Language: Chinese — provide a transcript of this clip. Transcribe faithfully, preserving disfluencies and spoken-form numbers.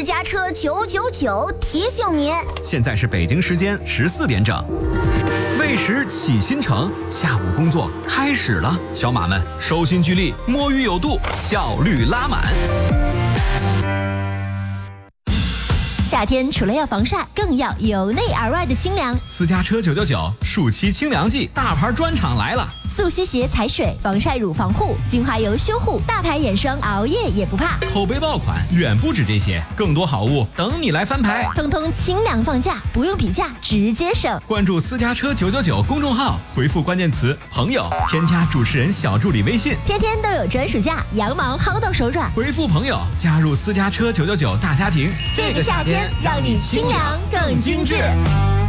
家车九九九提醒您， 现在是北京时间十四点整。为时起新城，下午工作开始了，小马们收心聚力，摸鱼有度，效率拉满。 夏天除了要防晒，更要由内而外的清凉。 私家车九九九暑期清凉季，大牌专场来了！ 速吸鞋踩水，防晒乳防护，精华油修护，大牌眼霜熬夜也不怕。 口碑爆款远不止这些，更多好物等你来翻牌。 通通清凉放假，不用比价，直接省。 关注私家车九九九公众号，回复关键词朋友，添加主持人小助理微信， 天天都有专属价，羊毛薅到手软。 回复朋友，加入私家车九九九大家庭。 这个夏天让你清凉更精致。